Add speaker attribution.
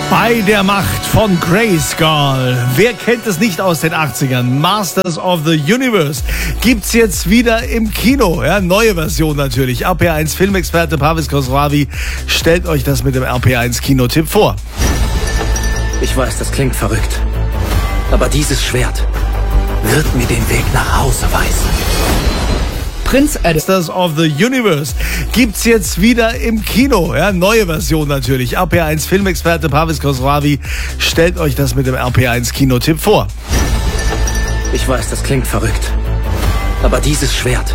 Speaker 1: Bei der Macht von Grayskull. Wer kennt es nicht aus den 80ern? Masters of the Universe gibt's jetzt wieder im Kino. Ja, neue Version natürlich. RPA1 Filmexperte Parviz Khosravi stellt euch das mit dem RPA1 Kinotipp vor.
Speaker 2: Ich weiß, das klingt verrückt. Aber dieses Schwert wird mir den Weg nach Hause weisen.
Speaker 1: Prinz Masters of the Universe gibt's jetzt wieder im Kino. Ja, neue Version natürlich. RPA1 Filmexperte Parviz Khosravi stellt euch das mit dem RPA1 Kinotipp vor.
Speaker 2: Ich weiß, das klingt verrückt. Aber dieses Schwert